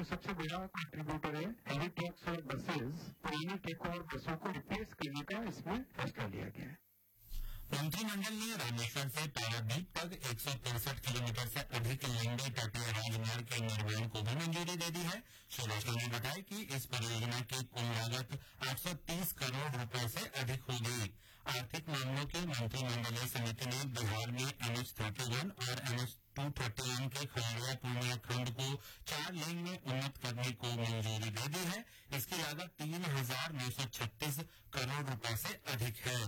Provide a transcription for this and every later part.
सबसे बड़ा कंट्रीब्यूटर है हेवी ट्रक्स और बसेस, पुरानी ट्रक और बसों को रिप्लेस करने का इसमें फैसला लिया गया है। मंत्रिमंडल ने रामेश्वर से पारादीप तक 163 किलोमीटर से अधिक लंबे तटीय राजमार्ग के निर्माण को भी मंजूरी दे दी है। श्री राष्ट्र ने बताया कि इस परियोजना की कुल लागत 830 करोड़ रुपए से अधिक होगी। आर्थिक मामलों की मंत्रिमंडलीय समिति ने बिहार में NH31 और NH231 के खगड़िया पूर्णिया खंड को 4 लेन में उन्नत करने को मंजूरी दे दी है। इसकी लागत 3,936 करोड़ रुपए से अधिक है।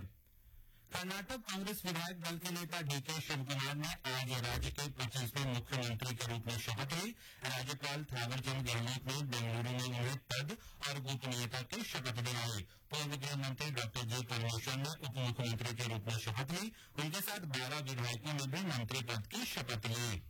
कर्नाटक कांग्रेस विधायक दल के नेता डीके शिवकुमार ने आज राज्य के 25वें मुख्यमंत्री के रूप में शपथ ली। राज्यपाल थावरचंद गहलोत ने बेंगलुरु में उन्हें पद और गोपनीयता की शपथ दिलाई। पूर्व गृह मंत्री डॉ जी परमेश्वर ने उप मुख्यमंत्री के रूप में शपथ ली। उनके साथ 12 विधायकों ने भी मंत्री पद की शपथ ली।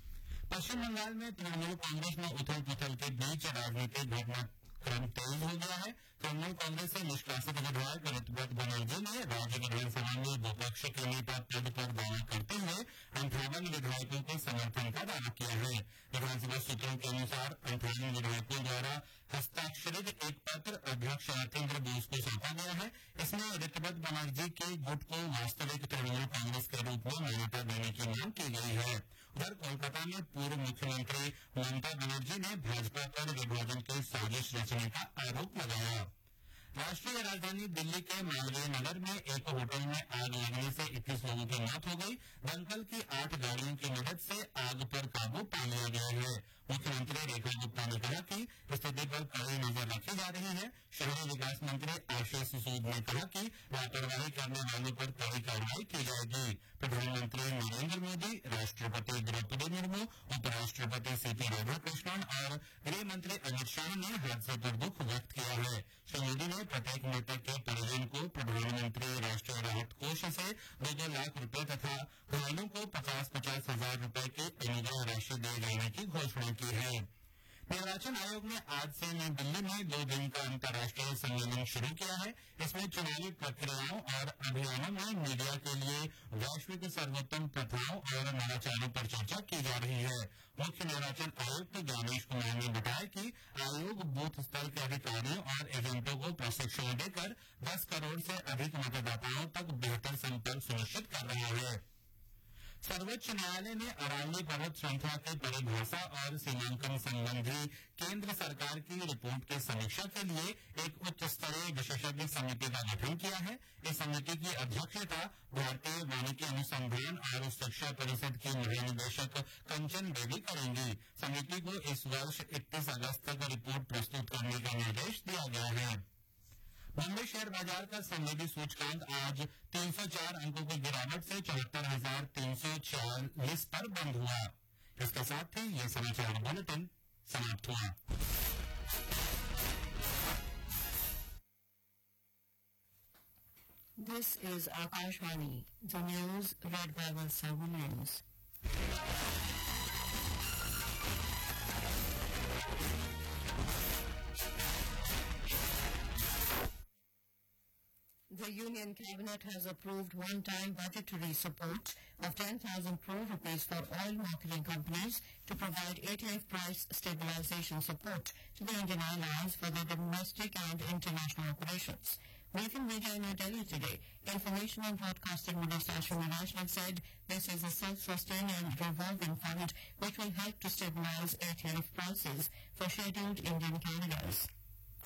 पश्चिम बंगाल में तृणमूल कांग्रेस में उथल पुथल के बीच राजनीतिक घटनाक्रम तेज हो गया है। तृणमूल कांग्रेस से निष्कासित विधायक ऋतुव्रत बनर्जी ने राज्य विधानसभा में विपक्ष के नेता पद पर दावा करते हुए 58 विधायकों के समर्थन का दावा किया है। विधानसभा सूत्रों के अनुसार 58 विधायकों द्वारा हस्ताक्षरित एक पत्र अध्यक्ष राजेंद्र बोस को सौंपा गया है। इसमें ऋतुव्रत बनर्जी के गुट को वास्तविक तृणमूल कांग्रेस के रूप में मान्यता देने की मांग की गई है। उधर कोलकाता में पूर्व मुख्यमंत्री ममता बनर्जी ने भाजपा पर विभाजन की साजिश रचने का आरोप लगाया। राष्ट्रीय राजधानी दिल्ली के मालवीय नगर में एक होटल में आग लगने से 21 लोगों की मौत हो गई। दमकल की 8 गाड़ियों की मदद से आग पर काबू पा लिया गया है। मुख्यमंत्री रेखा गुप्ता ने कहा कि स्थिति पर कड़ी नजर रखी जा रही है। शहरी विकास मंत्री आशीष सूद ने कहा कि लापरवाही करने वालों पर कड़ी कार्रवाई की जाएगी। प्रधानमंत्री नरेंद्र मोदी, राष्ट्रपति द्रौपदी मुर्मू, उपराष्ट्रपति सीपी राधाकृष्णन और गृह मंत्री अमित शाह ने हादसे पर दुख व्यक्त किया है। श्री मोदी ने प्रत्येक मृतक के परिजन को प्रधानमंत्री राष्ट्रीय राहत कोष से 2-2 लाख रुपए तथा घायलों को 50-50 हजार रुपए की अनुग्रह राशि दिए जाने की घोषणा की है। निर्वाचन आयोग ने आज से नई दिल्ली में 2 दिन का अंतर्राष्ट्रीय सम्मेलन शुरू किया है। इसमें चुनावी प्रक्रियाओं और अभियानों में मीडिया के लिए वैश्विक सर्वोत्तम प्रथाओं और नवाचारों पर चर्चा की जा रही है। मुख्य निर्वाचन आयुक्त ज्ञानेश कुमार ने बताया कि आयोग बूथ स्तर के अधिकारियों और एजेंटों को प्रशिक्षण देकर 10 करोड़ से अधिक मतदाताओं तक बेहतर संपर्क सुनिश्चित कर रहा है। सर्वोच्च न्यायालय ने अरावली पर्वत श्रृंखला की परिभाषा और सीमांकन संबंधी केंद्र सरकार की रिपोर्ट की समीक्षा के लिए एक उच्च स्तरीय विशेषज्ञ समिति का गठन किया है। इस समिति की अध्यक्षता भारतीय वानिकी अनुसंधान और शिक्षा परिषद की महानिदेशक कंचन बेदी करेंगी। समिति को इस वर्ष 31 अगस्त तक रिपोर्ट प्रस्तुत करने का निर्देश दिया गया है। बॉम्बे शेयर बाजार का संवेदी सूचकांक आज 304 अंकों की गिरावट से 74,346 पर बंद हुआ। इसके साथ ही ये समाचार बुलेटिन समाप्त हुआ। This is Akashvani, the news read by Valsa Williams. The Union Cabinet has approved one-time budgetary support of 10,000 crore rupees for oil marketing companies to provide ATF price stabilization support to the Indian Airlines for their domestic and international operations. Briefing media in New Delhi today, Information and Broadcasting Minister Ashwini Vaishnav said this is a self-sustaining revolving fund which will help to stabilize ATF prices for scheduled Indian carriers.